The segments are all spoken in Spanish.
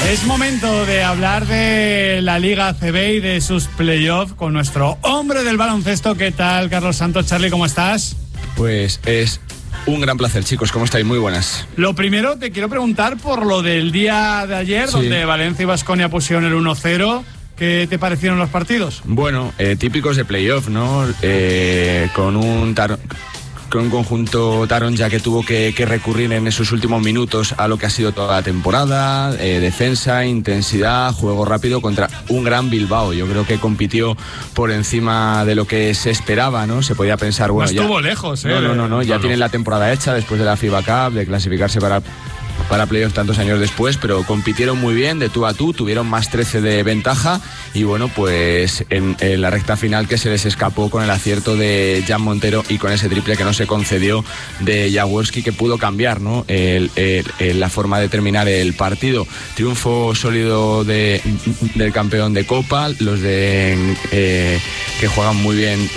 Es momento de hablar de la Liga ACB y de sus playoffs con nuestro hombre del baloncesto. ¿Qué tal, Carlos Santos? Charly, ¿cómo estás? Pues es un gran placer, chicos. ¿Cómo estáis? Muy buenas. Lo primero, te quiero preguntar por lo del día de ayer, donde Valencia y Baskonia pusieron el 1-0. ¿Qué te parecieron los partidos? Bueno, típicos de playoff, ¿no? Con un conjunto Taronja que tuvo que recurrir en esos últimos minutos a lo que ha sido toda la temporada, defensa, intensidad, juego rápido contra un gran Bilbao. Yo creo que compitió por encima de lo que se esperaba, ¿no? Se podía pensar, bueno, no estuvo lejos, ¿eh? No, ya tienen la temporada hecha después de la FIBA Cup, de clasificarse para playoff tantos años después, pero compitieron muy bien de tú a tú, tuvieron más 13 de ventaja y bueno, pues en la recta final que se les escapó con el acierto de Jan Montero y con ese triple que no se concedió de Jaworski, que pudo cambiar, ¿no? La forma de terminar el partido. Triunfo sólido del campeón de Copa, los que juegan muy bien,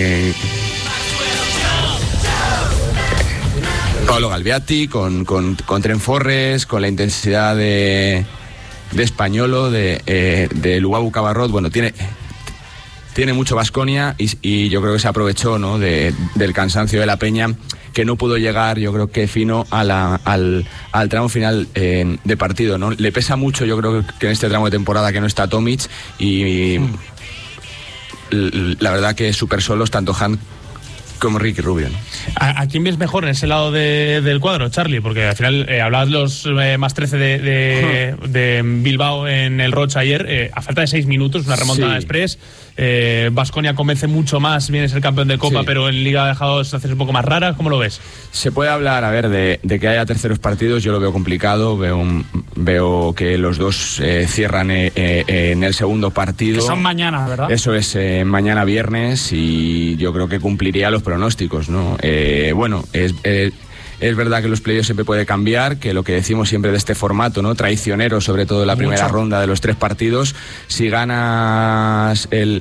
Pablo Galviati, con Trenforres, con la intensidad de Españolo, de Luabu Cabarrot. Bueno, tiene mucho Baskonia y yo creo que se aprovechó, ¿no? del cansancio de la Peña, que no pudo llegar, yo creo que fino al tramo final de partido, ¿no? Le pesa mucho, yo creo que en este tramo de temporada que no está Tomic y la verdad que súper solos tanto Han como Ricky Rubio, ¿no? ¿A quién ves mejor en ese lado del cuadro, Charly? Porque al final hablabas los más 13 de Bilbao en el Rocha ayer, a falta de 6 minutos, una remontada express. Baskonia convence mucho más, viene a ser campeón de Copa, pero en Liga ha dejado situaciones un poco más raras. ¿Cómo lo ves? Se puede hablar, a ver, de que haya terceros partidos. Yo lo veo complicado. Veo que los dos cierran en el segundo partido. Que son mañana, ¿verdad? Eso es, mañana viernes, y yo creo que cumpliría los pronósticos, ¿no? Bueno, es verdad que los playoffs siempre puede cambiar, que lo que decimos siempre de este formato, ¿no? Traicionero, sobre todo en la primera ronda de los 3 partidos. Si ganas el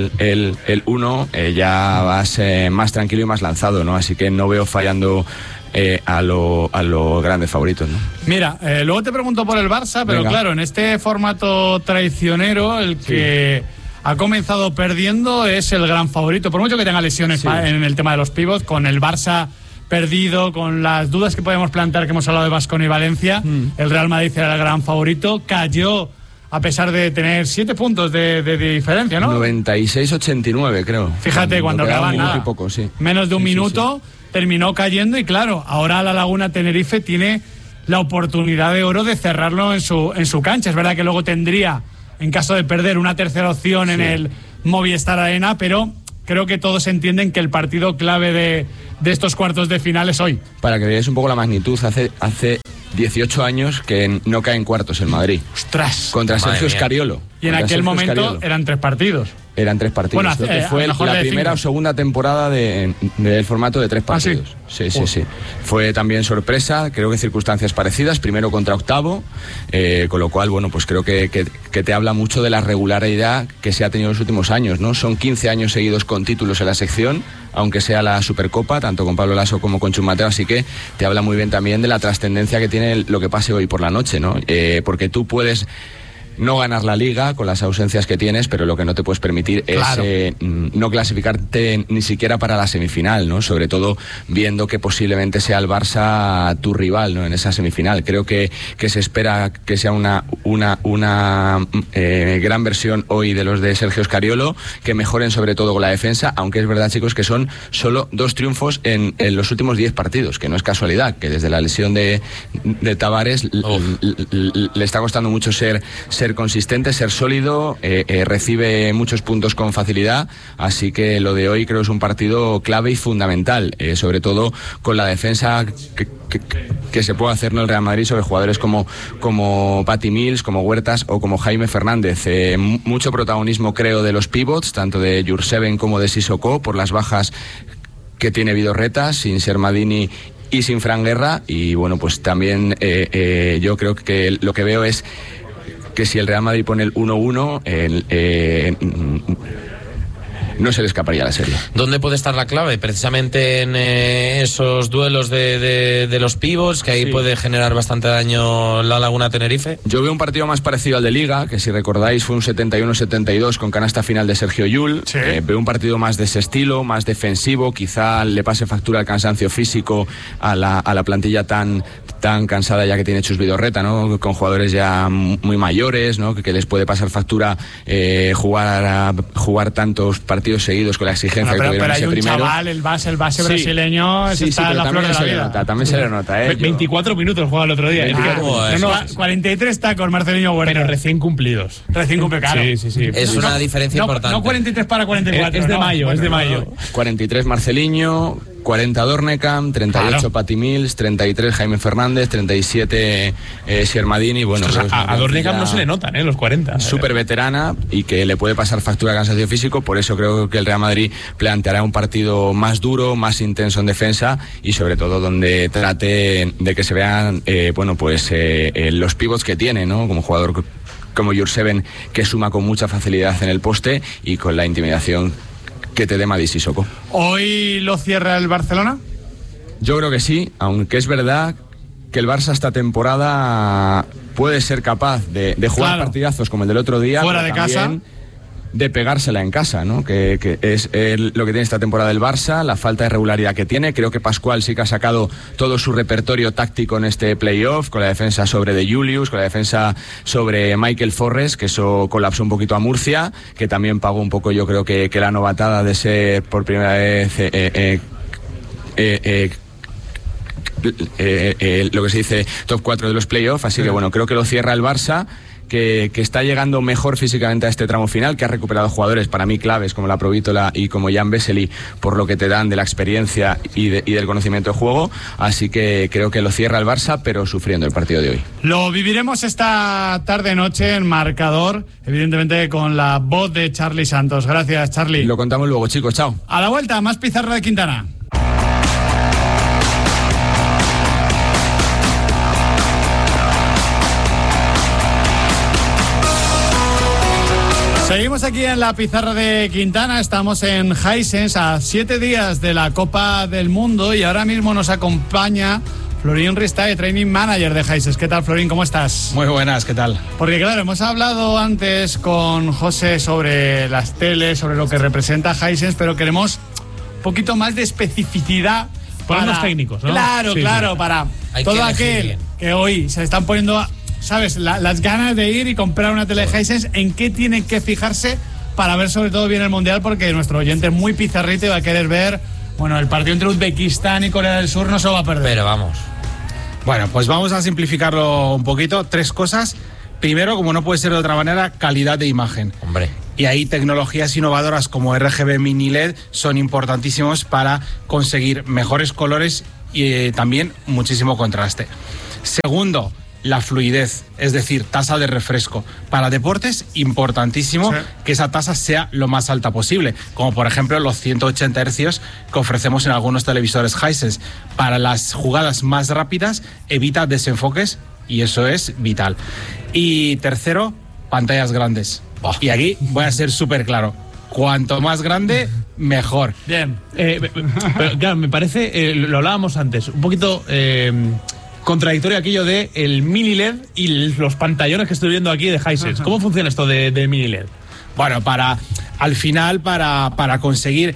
1, ya vas más tranquilo y más lanzado, ¿no? Así que no veo fallando a los grandes favoritos, ¿no? Mira, luego te pregunto por el Barça, pero claro, en este formato traicionero, el que ha comenzado perdiendo es el gran favorito, por mucho que tenga lesiones en el tema de los pivots, con el Barça perdido, con las dudas que podemos plantear, que hemos hablado de Baskonia y Valencia. El Real Madrid era el gran favorito, cayó a pesar de tener 7 puntos de diferencia, ¿no? 96-89, creo. Fíjate, cuando quedaban menos de un minuto, terminó cayendo, y claro, ahora la Laguna Tenerife tiene la oportunidad de oro de cerrarlo en su cancha. Es verdad que luego tendría, en caso de perder, una tercera opción en el Movistar Arena, pero creo que todos entienden que el partido clave de estos cuartos de final es hoy. Para que veáis un poco la magnitud, hace 18 años que no cae en cuartos el Madrid. ¡Ostras! Contra Sergio Scariolo. Y en aquel momento eran 3 partidos. Eran 3 partidos. Bueno, creo que fue la primera 5 o segunda temporada del formato de 3 partidos. Sí. Fue también sorpresa, creo que circunstancias parecidas, primero contra octavo, con lo cual, bueno, pues creo que te habla mucho de la regularidad que se ha tenido en los últimos años, ¿no? Son 15 años seguidos con títulos en la sección, aunque sea la Supercopa, tanto con Pablo Laso como con Chus Mateo, así que te habla muy bien también de la trascendencia que tiene lo que pase hoy por la noche, ¿no? Porque tú puedes no ganar la Liga con las ausencias que tienes, pero lo que no te puedes permitir es no clasificarte ni siquiera para la semifinal, ¿no? Sobre todo viendo que posiblemente sea el Barça tu rival, ¿no? En esa semifinal. Creo que se espera que sea una gran versión hoy de los de Sergio Scariolo, que mejoren sobre todo con la defensa, aunque es verdad, chicos, que son solo 2 triunfos en los últimos 10 partidos, que no es casualidad, que desde la lesión de Tavares le está costando mucho ser consistente, ser sólido, recibe muchos puntos con facilidad, así que lo de hoy creo es un partido clave y fundamental, sobre todo con la defensa que se puede hacer en el Real Madrid sobre jugadores como Patty Mills, como Huertas o como Jaime Fernández. Mucho protagonismo creo de los pivots, tanto de Jurseven como de Sissoko, por las bajas que tiene Vidorreta, sin Sermadini y sin Fran Guerra, y bueno, pues también yo creo que lo que veo es que si el Real Madrid pone el 1-1, no se le escaparía a la serie. ¿Dónde puede estar la clave? Precisamente en esos duelos de los pivots, que ahí puede generar bastante daño la Laguna Tenerife. Yo veo un partido más parecido al de Liga, que si recordáis fue un 71-72 con canasta final de Sergio Llull. Veo un partido más de ese estilo, más defensivo, quizá le pase factura al cansancio físico a la plantilla tan cansada ya que tiene Chus Vidorreta, ¿no? Con jugadores ya muy mayores, ¿no? Que les puede pasar factura jugar tantos partidos seguidos con la exigencia que tuvieron ese primero. Chaval, el base brasileño, está en la flor de la vida. También se le nota, 24 minutos jugaba el otro día. 43 tacos, Marcelinho Huerta. Pero recién cumplidos. Claro. Sí. Es una diferencia importante. No 43 para 44. Es de mayo. 43 Marceliño, 40 Dornekam, 38 Pati Mills, 33 Jaime Fernández, 37 Siermadini. Bueno, a Dornekam no se le notan, los 40. Súper veterana y que le puede pasar factura de cansancio físico. Por eso creo que el Real Madrid planteará un partido más duro, más intenso en defensa y sobre todo donde trate de que se vean los pivots que tiene, ¿no? Como jugador como Jurseven, que suma con mucha facilidad en el poste y con la intimidación que te dé Madis Sissoko. ¿Hoy lo cierra el Barcelona? Yo creo que sí, aunque es verdad que el Barça esta temporada puede ser capaz de jugar partidazos como el del otro día, fuera de casa, de pegársela en casa, ¿no? Que es lo que tiene esta temporada el Barça, la falta de regularidad que tiene. Creo que Pascual sí que ha sacado todo su repertorio táctico en este playoff, con la defensa sobre De Julius, con la defensa sobre Michael Forres, que eso colapsó un poquito a Murcia, que también pagó un poco, yo creo que la novatada de ser por primera vez lo que se dice top 4 de los playoffs. Así que bueno, creo que lo cierra el Barça, que está llegando mejor físicamente a este tramo final, que ha recuperado jugadores para mí claves como la Provítola y como Jan Vesely, por lo que te dan de la experiencia y del conocimiento de juego. Así que creo que lo cierra el Barça, pero sufriendo el partido de hoy. Lo viviremos esta tarde-noche en Marcador, evidentemente con la voz de Charly Santos. Gracias, Charly. Lo contamos luego, chicos. Chao. A la vuelta, más pizarra de Quintana. Seguimos aquí en la pizarra de Quintana, estamos en Hisense a 7 días de la Copa del Mundo y ahora mismo nos acompaña Florín Ristae, Training Manager de Hisense. ¿Qué tal, Florín? ¿Cómo estás? Muy buenas, ¿qué tal? Porque claro, hemos hablado antes con José sobre las teles, sobre lo que representa Hisense, pero queremos un poquito más de especificidad para los técnicos, ¿no? Claro, para todo aquel que hoy se están poniendo... ¿Sabes? Las ganas de ir y comprar una tele Hisense, ¿en qué tienen que fijarse para ver sobre todo bien el Mundial? Porque nuestro oyente es muy pizarrito y va a querer ver, el partido entre Uzbekistán y Corea del Sur no se lo va a perder. Pero vamos. Bueno, pues vamos a simplificarlo un poquito. 3 cosas. Primero, como no puede ser de otra manera, calidad de imagen. Hombre. Y ahí tecnologías innovadoras como RGB Mini LED son importantísimos para conseguir mejores colores y también muchísimo contraste. Segundo, la fluidez, es decir, tasa de refresco. Para deportes, importantísimo que esa tasa sea lo más alta posible, como por ejemplo los 180 Hz que ofrecemos en algunos televisores Hisense. Para las jugadas más rápidas, evita desenfoques y eso es vital. Y tercero, pantallas grandes. Y aquí voy a ser súper claro. Cuanto más grande, mejor. Bien. Pero claro, me parece, lo hablábamos antes, un poquito... contradictorio aquello de el mini LED y los pantallones que estoy viendo aquí de Hisense. ¿Cómo funciona esto de mini LED? Bueno, al final para conseguir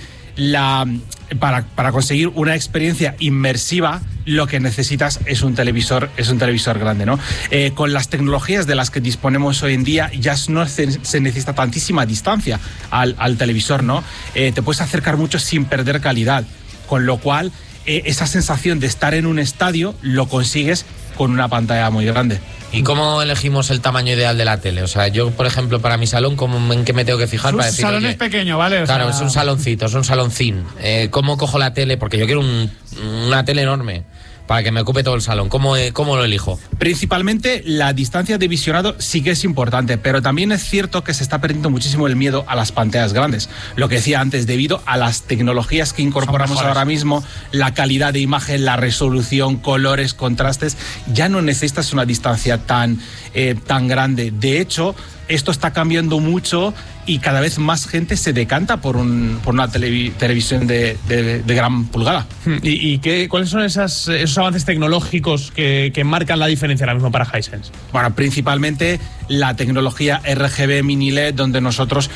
para conseguir una experiencia inmersiva, lo que necesitas es un televisor grande, ¿no? Con las tecnologías de las que disponemos hoy en día ya no se necesita tantísima distancia al televisor, ¿no? Te puedes acercar mucho sin perder calidad, con lo cual esa sensación de estar en un estadio lo consigues con una pantalla muy grande. ¿Y cómo elegimos el tamaño ideal de la tele? O sea, yo, por ejemplo, para mi salón, ¿en qué me tengo que fijar? Para decir, salón es pequeño, ¿vale? Claro, es un saloncito, es un saloncín. ¿Cómo cojo la tele? Porque yo quiero una tele enorme para que me ocupe todo el salón. ¿Cómo lo elijo? Principalmente la distancia de visionado sí que es importante, pero también es cierto que se está perdiendo muchísimo el miedo a las pantallas grandes. Lo que decía antes, debido a las tecnologías que incorporamos ahora mismo, la calidad de imagen, la resolución, colores, contrastes, ya no necesitas una distancia tan grande. De hecho, esto está cambiando mucho y cada vez más gente se decanta por una televisión de gran pulgada. ¿Y cuáles son esos avances tecnológicos que marcan la diferencia ahora mismo para Hisense? Bueno, principalmente la tecnología RGB Mini LED, donde nosotros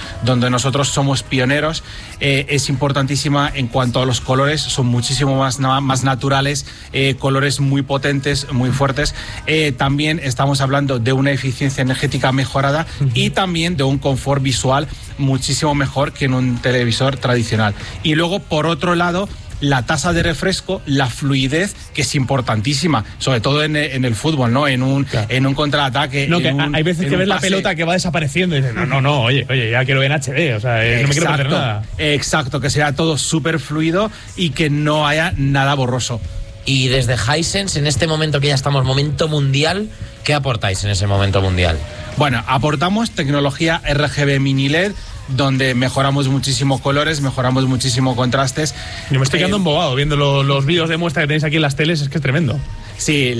somos pioneros, es importantísima en cuanto a los colores, son muchísimo más naturales, colores muy potentes, muy fuertes. También estamos hablando de una eficiencia energética mejorada y también de un confort visual muchísimo mejor que en un televisor tradicional. Y luego, por otro lado, la tasa de refresco, la fluidez, que es importantísima, sobre todo en el fútbol, ¿no? En un contraataque. No, hay veces que ves la pelota que va desapareciendo y dices, no, oye, ya quiero ver en HD, o sea, no me quiero perder nada. Exacto, que sea todo súper fluido y que no haya nada borroso. Y desde Hisense, en este momento que ya estamos momento mundial, ¿qué aportáis en ese momento mundial? Bueno, aportamos tecnología RGB Mini LED, donde mejoramos muchísimo colores, mejoramos muchísimo contrastes. Yo me estoy quedando embobado viendo los vídeos de muestra que tenéis aquí en las teles, es que es tremendo. Sí,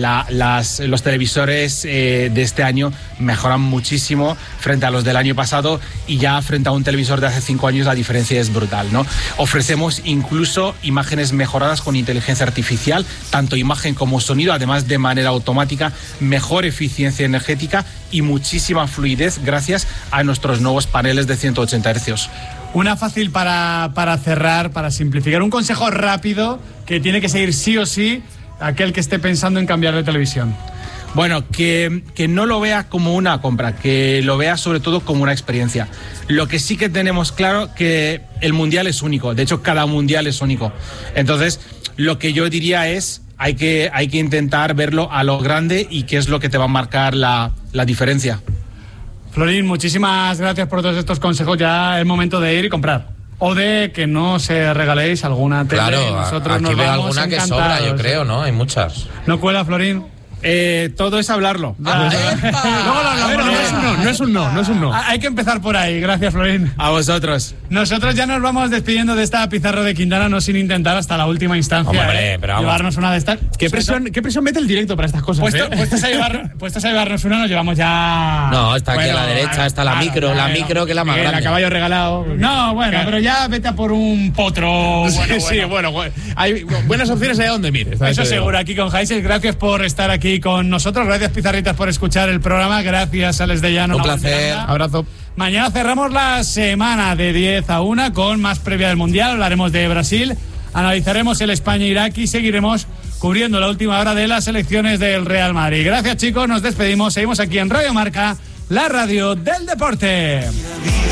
los televisores de este año mejoran muchísimo frente a los del año pasado, y ya frente a un televisor de hace 5 años la diferencia es brutal, ¿no? Ofrecemos incluso imágenes mejoradas con inteligencia artificial, tanto imagen como sonido, además de manera automática, mejor eficiencia energética y muchísima fluidez gracias a nuestros nuevos paneles de 180 Hz. Una fácil para cerrar, para simplificar, un consejo rápido que tiene que seguir sí o sí aquel que esté pensando en cambiar de televisión. Bueno, que no lo vea como una compra, que lo vea sobre todo como una experiencia. Lo que sí que tenemos claro que el mundial es único, de hecho cada mundial es único. Entonces, lo que yo diría es, hay que intentar verlo a lo grande y qué es lo que te va a marcar la diferencia. Florín, muchísimas gracias por todos estos consejos. Ya es momento de ir y comprar. O de que no se regaléis alguna tele. Claro, nosotros aquí nos veo vamos alguna que encantados. sobra, yo creo, ¿no? Hay muchas. ¿No cuela, Florín? Todo es hablarlo. Luego lo hablamos. No es un no. Hay que empezar por ahí. Gracias, Florín. A vosotros. Nosotros ya nos vamos despidiendo de esta Pizarro de Quintana, no sin intentar hasta la última instancia. Hombre, pero vamos. Llevarnos una de estas. ¿Qué presión mete el directo para estas cosas? Puestos a llevarnos una, nos llevamos ya. No, está aquí a la derecha, está la micro, que es la más grande. El caballo regalado. No, bueno, pero ya vete a por un potro. Bueno, hay buenas opciones allá donde mires. Eso seguro, aquí con Hisense. Gracias por estar aquí con nosotros. Gracias, Pizarritas, por escuchar el programa. Gracias, Alex de Llano. Un placer. Abrazo. Mañana cerramos la semana de 10 a 1 con más previa del Mundial. Hablaremos de Brasil, analizaremos el España-Irak y seguiremos cubriendo la última hora de las elecciones del Real Madrid. Gracias, chicos. Nos despedimos. Seguimos aquí en Radio Marca, la radio del deporte.